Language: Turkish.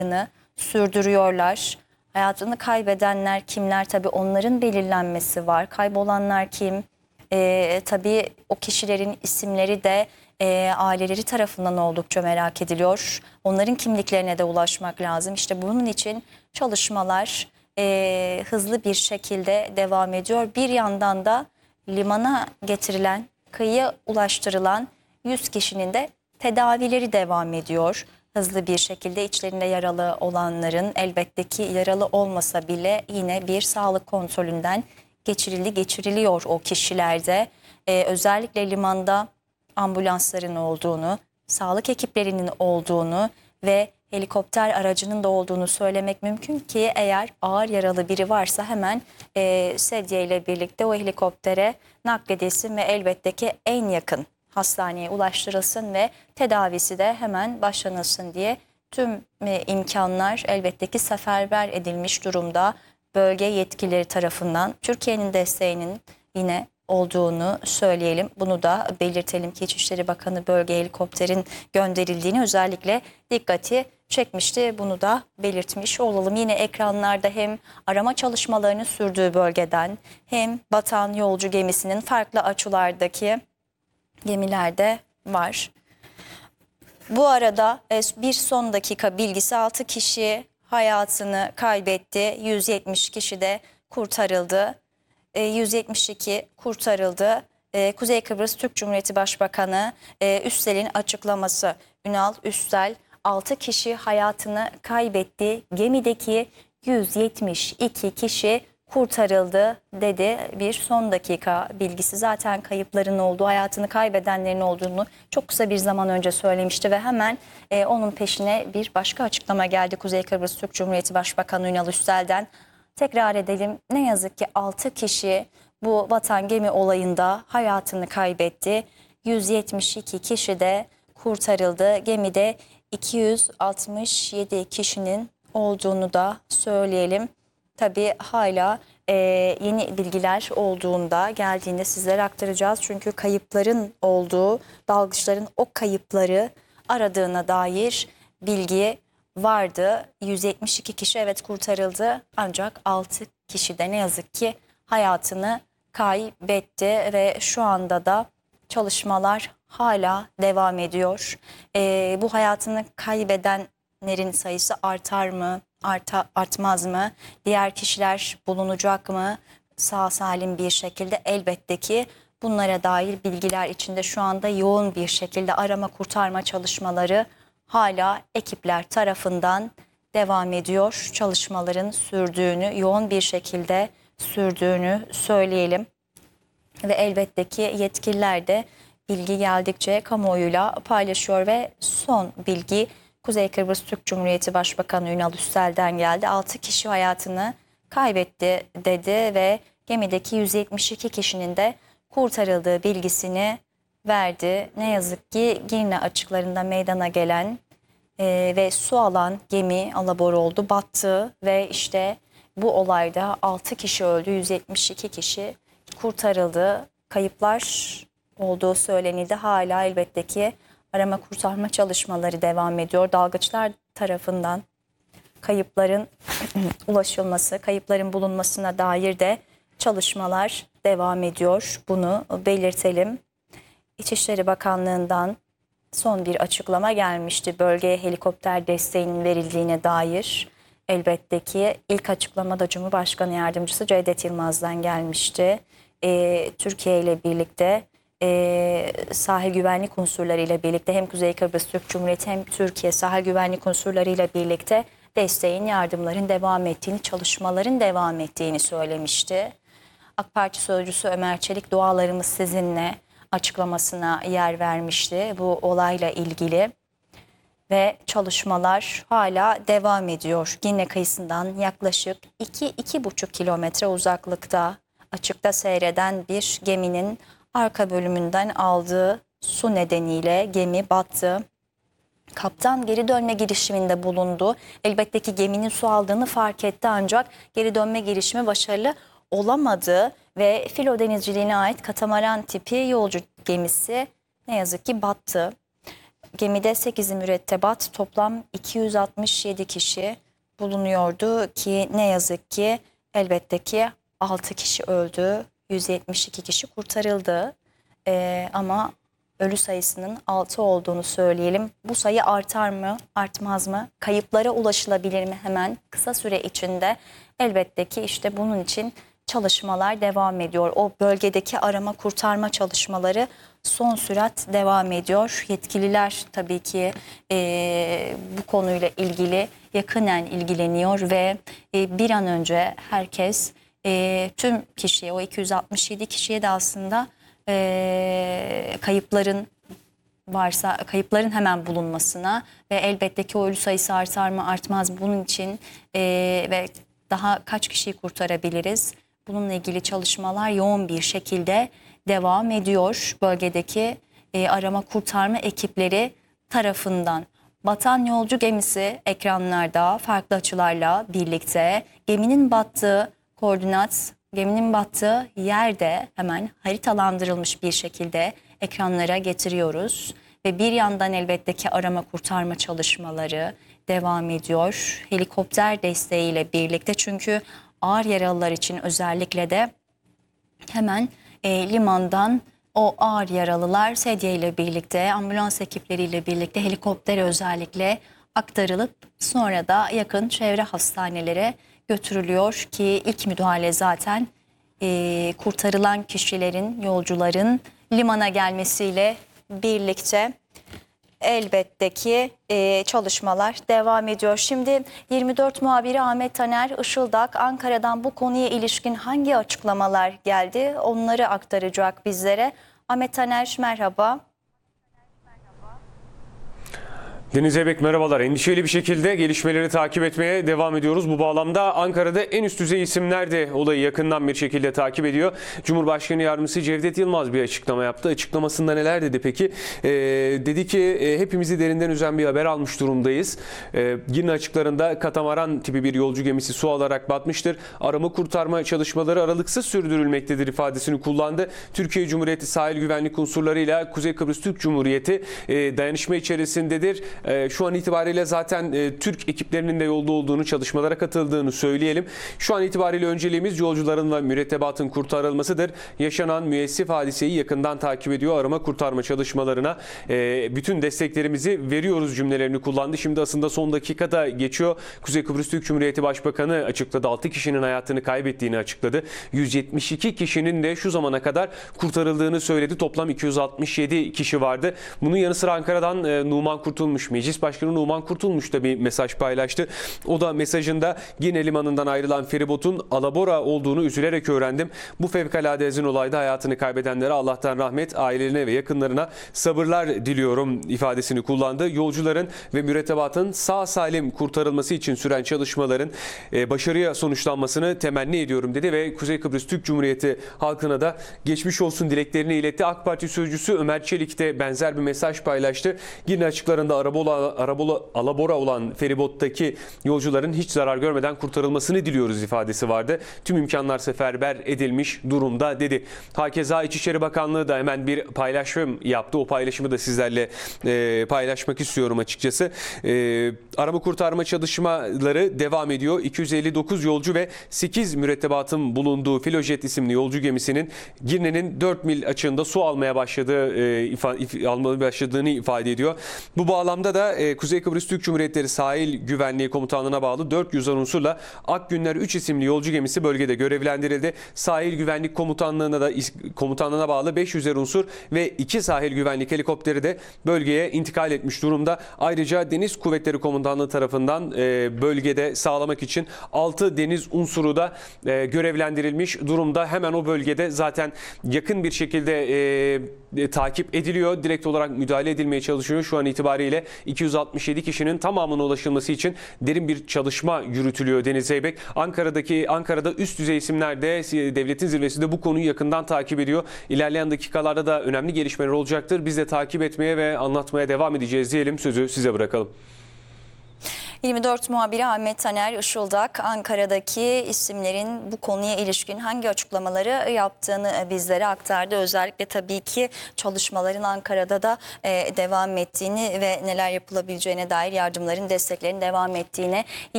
sürdürüyorlar. Hayatını kaybedenler kimler? Tabii onların belirlenmesi var. Kaybolanlar kim? Tabii o kişilerin isimleri de aileleri tarafından oldukça merak ediliyor. Onların kimliklerine de ulaşmak lazım. İşte bunun için çalışmalar hızlı bir şekilde devam ediyor. Bir yandan da limana getirilen, kıyıya ulaştırılan 100 kişinin de tedavileri devam ediyor. Hızlı bir şekilde içlerinde yaralı olanların elbette ki yaralı olmasa bile yine bir sağlık kontrolünden geçiriliyor o kişilerde. Özellikle limanda ambulansların olduğunu, sağlık ekiplerinin olduğunu ve helikopter aracının da olduğunu söylemek mümkün ki eğer ağır yaralı biri varsa hemen sedye ile birlikte o helikoptere nakledilsin ve elbette ki en yakın hastaneye ulaştırılsın ve tedavisi de hemen başlanılsın diye tüm imkanlar elbette ki seferber edilmiş durumda bölge yetkilileri tarafından. Türkiye'nin desteğinin yine olduğunu söyleyelim. Bunu da belirtelim ki İçişleri Bakanı bölge helikopterin gönderildiğini özellikle dikkati çekmişti. Bunu da belirtmiş olalım. Yine ekranlarda hem arama çalışmalarının sürdüğü bölgeden hem batan yolcu gemisinin farklı açılardaki gemilerde var. Bu arada bir son dakika bilgisi 6 kişi hayatını kaybetti. 170 kişi de kurtarıldı. 172 kurtarıldı. Kuzey Kıbrıs Türk Cumhuriyeti Başbakanı Üstel'in açıklaması. Ünal Üstel 6 kişi hayatını kaybetti. Gemideki 172 kişi kurtarıldı dedi. Bir son dakika bilgisi, zaten kayıpların olduğu, hayatını kaybedenlerin olduğunu çok kısa bir zaman önce söylemişti ve hemen onun peşine bir başka açıklama geldi Kuzey Kıbrıs Türk Cumhuriyeti Başbakanı Ünal Üstel'den. Tekrar edelim, ne yazık ki 6 kişi bu batan gemi olayında hayatını kaybetti. 172 kişi de kurtarıldı. Gemide 267 kişinin olduğunu da söyleyelim. Tabii hala yeni bilgiler olduğunda, geldiğinde sizlere aktaracağız. Çünkü kayıpların olduğu, dalgıçların o kayıpları aradığına dair bilgi vardı. 172 kişi evet kurtarıldı, ancak 6 kişi de ne yazık ki hayatını kaybetti ve şu anda da çalışmalar hala devam ediyor. Bu hayatını kaybedenlerin sayısı artar mı, artmaz mı? Diğer kişiler bulunacak mı sağ salim bir şekilde? Elbette ki bunlara dair bilgiler içinde şu anda yoğun bir şekilde arama kurtarma çalışmaları hala ekipler tarafından devam ediyor. Çalışmaların sürdüğünü, yoğun bir şekilde sürdüğünü söyleyelim. Ve elbette ki yetkililer de bilgi geldikçe kamuoyuyla paylaşıyor ve son bilgi Kuzey Kıbrıs Türk Cumhuriyeti Başbakanı Ünal Üstel'den geldi. 6 kişi hayatını kaybetti dedi ve gemideki 172 kişinin de kurtarıldığı bilgisini verdi. Ne yazık ki Girne açıklarında meydana gelen ve su alan gemi alabor oldu, battı ve işte bu olayda 6 kişi öldü, 172 kişi kurtarıldı. Kayıplar olduğu söylenildi. Hala elbette ki arama kurtarma çalışmaları devam ediyor. Dalgıçlar tarafından kayıpların ulaşılması, kayıpların bulunmasına dair de çalışmalar devam ediyor. Bunu belirtelim. İçişleri Bakanlığı'ndan son bir açıklama gelmişti. Bölgeye helikopter desteğinin verildiğine dair. Elbette ki ilk açıklama da Cumhurbaşkanı Yardımcısı Cevdet Yılmaz'dan gelmişti. Türkiye ile birlikte sahil güvenlik unsurları ile birlikte hem Kuzey Kıbrıs Türk Cumhuriyeti hem Türkiye sahil güvenlik unsurları ile birlikte desteğin, yardımların devam ettiğini, çalışmaların devam ettiğini söylemişti. AK Parti Sözcüsü Ömer Çelik dualarımız sizinle açıklamasına yer vermişti bu olayla ilgili. Ve çalışmalar hala devam ediyor. Girne kıyısından yaklaşık 2-2,5 kilometre uzaklıkta açıkta seyreden bir geminin arka bölümünden aldığı su nedeniyle gemi battı. Kaptan geri dönme girişiminde bulundu. Elbette ki geminin su aldığını fark etti, ancak geri dönme girişimi başarılı olamadı ve filo denizciliğine ait katamaran tipi yolcu gemisi ne yazık ki battı. gemide 8 mürettebat, toplam 267 kişi bulunuyordu ki ne yazık ki elbette ki 6 kişi öldü, 172 kişi kurtarıldı. Ama ölü sayısının 6 olduğunu söyleyelim. Bu sayı artar mı, artmaz mı? Kayıplara ulaşılabilir mi hemen kısa süre içinde? Elbette ki işte bunun için çalışmalar devam ediyor. O bölgedeki arama kurtarma çalışmaları son sürat devam ediyor. Yetkililer tabii ki bu konuyla ilgili yakinen ilgileniyor ve bir an önce herkes tüm kişiye, o 267 kişiye de aslında kayıpların varsa kayıpların hemen bulunmasına ve elbette ki o ölü sayısı artar mı artmaz mı bunun için ve daha kaç kişiyi kurtarabiliriz? Bununla ilgili çalışmalar yoğun bir şekilde devam ediyor bölgedeki arama kurtarma ekipleri tarafından. Batan yolcu gemisi ekranlarda farklı açılarla birlikte geminin battığı koordinat, geminin battığı yerde hemen haritalandırılmış bir şekilde ekranlara getiriyoruz. Ve bir yandan elbette ki arama kurtarma çalışmaları devam ediyor. Helikopter desteğiyle birlikte, çünkü ağır yaralılar için özellikle de hemen limandan o ağır yaralılar sedye ile birlikte, ambulans ekipleriyle birlikte helikoptere özellikle aktarılıp sonra da yakın çevre hastanelere götürülüyor ki ilk müdahale zaten kurtarılan kişilerin, yolcuların limana gelmesiyle birlikte elbette ki çalışmalar devam ediyor. Şimdi 24 muhabiri Ahmet Taner Işıldak Ankara'dan bu konuya ilişkin hangi açıklamalar geldi onları aktaracak bizlere. Ahmet Taner merhaba. Deniz Ebek merhabalar. Endişeli bir şekilde gelişmeleri takip etmeye devam ediyoruz. Bu bağlamda Ankara'da en üst düzey isimler de olayı yakından bir şekilde takip ediyor. Cumhurbaşkanı Yardımcısı Cevdet Yılmaz bir açıklama yaptı. Açıklamasında neler dedi peki? Dedi ki hepimizi derinden üzen bir haber almış durumdayız. Girne açıklarında katamaran tipi bir yolcu gemisi su alarak batmıştır. Arama kurtarma çalışmaları aralıksız sürdürülmektedir ifadesini kullandı. Türkiye Cumhuriyeti sahil güvenlik unsurlarıyla Kuzey Kıbrıs Türk Cumhuriyeti dayanışma içerisindedir. Şu an itibariyle zaten Türk ekiplerinin de yolda olduğunu, çalışmalara katıldığını söyleyelim. Şu an itibariyle önceliğimiz yolcuların ve mürettebatın kurtarılmasıdır. Yaşanan müessif hadiseyi yakından takip ediyor. Arama kurtarma çalışmalarına bütün desteklerimizi veriyoruz cümlelerini kullandı. Şimdi aslında son dakikada geçiyor. Kuzey Kıbrıs Türk Cumhuriyeti Başbakanı açıkladı. 6 kişinin hayatını kaybettiğini açıkladı. 172 kişinin de şu zamana kadar kurtarıldığını söyledi. Toplam 267 kişi vardı. Bunun yanı sıra Ankara'dan Numan Kurtulmuş, Meclis Başkanı Numan Kurtulmuş da bir mesaj paylaştı. O da mesajında Girne Limanı'ndan ayrılan feribotun Alabora olduğunu üzülerek öğrendim. Bu fevkalade ezin olayda hayatını kaybedenlere Allah'tan rahmet, ailelerine ve yakınlarına sabırlar diliyorum ifadesini kullandı. Yolcuların ve mürettebatın sağ salim kurtarılması için süren çalışmaların başarıya sonuçlanmasını temenni ediyorum dedi ve Kuzey Kıbrıs Türk Cumhuriyeti halkına da geçmiş olsun dileklerini iletti. AK Parti sözcüsü Ömer Çelik de benzer bir mesaj paylaştı. Girne açıklarında Alabora olan feribottaki yolcuların hiç zarar görmeden kurtarılmasını diliyoruz ifadesi vardı. Tüm imkanlar seferber edilmiş durumda dedi. Hakeza İçişleri Bakanlığı da hemen bir paylaşım yaptı. O paylaşımı da sizlerle paylaşmak istiyorum açıkçası. Arama kurtarma çalışmaları devam ediyor. 259 yolcu ve 8 mürettebatın bulunduğu Filojet isimli yolcu gemisinin Girne'nin 4 mil açığında su almaya başladığını ifade ediyor. Bu bağlamda da Kuzey Kıbrıs Türk Cumhuriyetleri Sahil Güvenliği Komutanlığı'na bağlı 400 unsurla Akgünler 3 isimli yolcu gemisi bölgede görevlendirildi. Sahil Güvenlik Komutanlığı'na bağlı 500'er unsur ve 2 sahil güvenlik helikopteri de bölgeye intikal etmiş durumda. Ayrıca Deniz Kuvvetleri Komutanlığı tarafından bölgede sağlamak için 6 deniz unsuru da görevlendirilmiş durumda. Hemen o bölgede zaten yakın bir şekilde takip ediliyor. Direkt olarak müdahale edilmeye çalışıyor. Şu an itibariyle 267 kişinin tamamına ulaşılması için derin bir çalışma yürütülüyor Deniz Zeybek. Ankara'da üst düzey isimler de devletin zirvesinde bu konuyu yakından takip ediyor. İlerleyen dakikalarda da önemli gelişmeler olacaktır. Biz de takip etmeye ve anlatmaya devam edeceğiz diyelim. Sözü size bırakalım. 24 muhabiri Ahmet Taner Işıldak Ankara'daki isimlerin bu konuya ilişkin hangi açıklamaları yaptığını bizlere aktardı. Özellikle tabii ki çalışmaların Ankara'da da devam ettiğini ve neler yapılabileceğine dair yardımların, desteklerin devam ettiğine